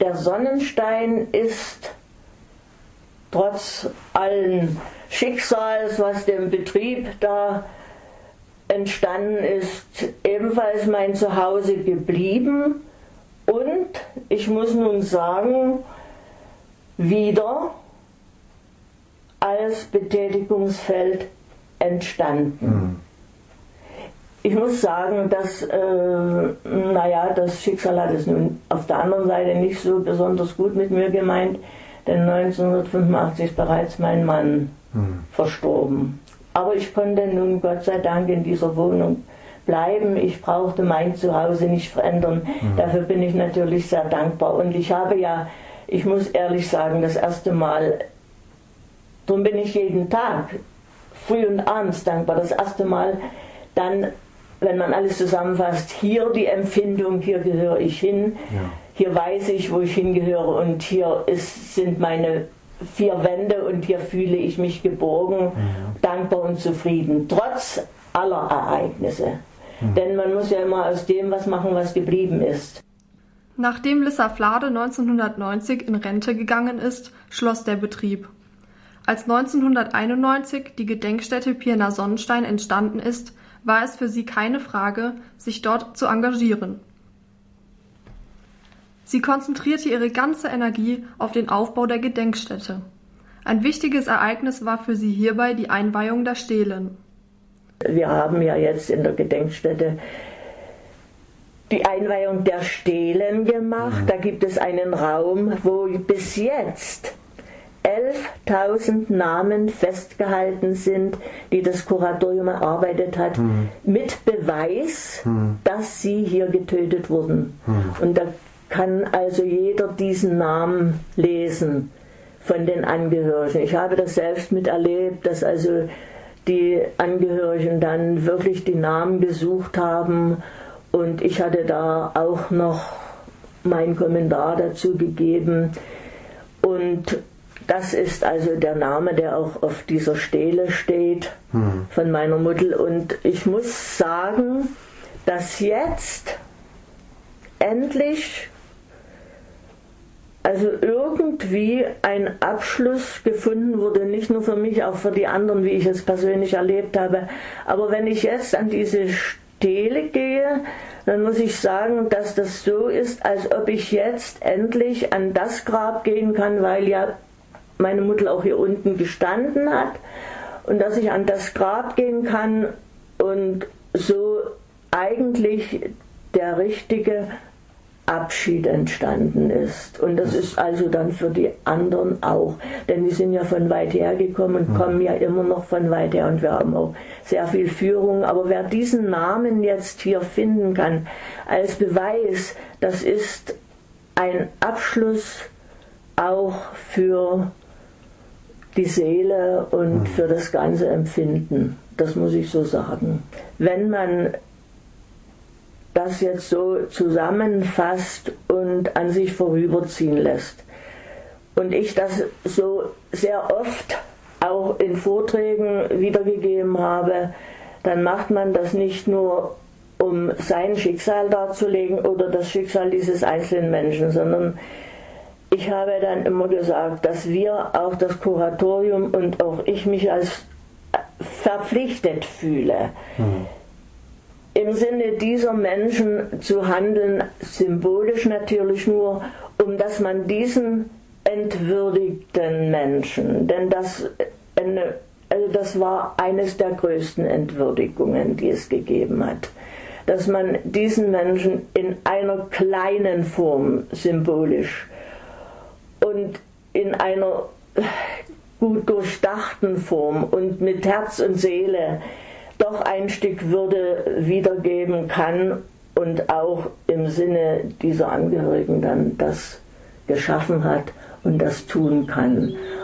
der Sonnenstein ist trotz allen Schicksals, was dem Betrieb da entstanden ist, ebenfalls mein Zuhause geblieben und ich muss nun sagen, wieder als Betätigungsfeld entstanden. Ich muss sagen, dass das Schicksal hat es nun auf der anderen Seite nicht so besonders gut mit mir gemeint, denn 1985 ist bereits mein Mann verstorben. Aber ich konnte nun Gott sei Dank in dieser Wohnung bleiben. Ich brauchte mein Zuhause nicht verändern. Dafür bin ich natürlich sehr dankbar. Und ich habe ja, ich muss ehrlich sagen, das erste Mal, darum bin ich jeden Tag, früh und abends dankbar, das erste Mal dann, wenn man alles zusammenfasst, hier die Empfindung, hier gehöre ich hin, hier weiß ich, wo ich hingehöre und hier sind meine 4 Wände und hier fühle ich mich geborgen, dankbar und zufrieden, trotz aller Ereignisse. Denn man muss ja immer aus dem was machen, was geblieben ist. Nachdem Lissa Flade 1990 in Rente gegangen ist, schloss der Betrieb. Als 1991 die Gedenkstätte Pirna Sonnenstein entstanden ist, war es für sie keine Frage, sich dort zu engagieren. Sie konzentrierte ihre ganze Energie auf den Aufbau der Gedenkstätte. Ein wichtiges Ereignis war für sie hierbei die Einweihung der Stelen. Wir haben ja jetzt in der Gedenkstätte die Einweihung der Stelen gemacht. Da gibt es einen Raum, wo bis jetzt 11.000 Namen festgehalten sind, die das Kuratorium erarbeitet hat, mit Beweis, dass sie hier getötet wurden. Und da kann also jeder diesen Namen lesen von den Angehörigen. Ich habe das selbst miterlebt, dass also die Angehörigen dann wirklich die Namen gesucht haben und ich hatte da auch noch meinen Kommentar dazu gegeben. Und das ist also der Name, der auch auf dieser Stele steht von meiner Mutter. Und ich muss sagen, dass jetzt endlich also irgendwie ein Abschluss gefunden wurde, nicht nur für mich, auch für die anderen, wie ich es persönlich erlebt habe. Aber wenn ich jetzt an diese Stele gehe, dann muss ich sagen, dass das so ist, als ob ich jetzt endlich an das Grab gehen kann, weil ja meine Mutter auch hier unten gestanden hat und dass ich an das Grab gehen kann und so eigentlich der richtige Abschied entstanden ist. Und das ist also dann für die anderen auch, denn die sind ja von weit her gekommen und kommen ja immer noch von weit her und wir haben auch sehr viel Führung. Aber wer diesen Namen jetzt hier finden kann als Beweis, das ist ein Abschluss auch für die Seele und für das ganze Empfinden. Das muss ich so sagen. Wenn man das jetzt so zusammenfasst und an sich vorüberziehen lässt. Und ich das so sehr oft auch in Vorträgen wiedergegeben habe, dann macht man das nicht nur, um sein Schicksal darzulegen oder das Schicksal dieses einzelnen Menschen, sondern ich habe dann immer gesagt, dass wir, auch das Kuratorium und auch ich mich als verpflichtet fühle, im Sinne dieser Menschen zu handeln, symbolisch natürlich nur, um dass man diesen entwürdigten Menschen, denn das war eines der größten Entwürdigungen, die es gegeben hat, dass man diesen Menschen in einer kleinen Form symbolisch und in einer gut durchdachten Form und mit Herz und Seele doch ein Stück Würde wiedergeben kann und auch im Sinne dieser Angehörigen dann das geschaffen hat und das tun kann.